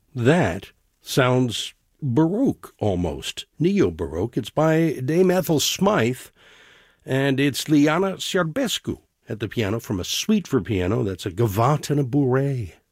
That sounds Baroque almost, neo-Baroque. It's by Dame Ethel Smythe, and it's Liana Serbescu at the piano from a suite for piano. That's a Gavotte and a Bourrée.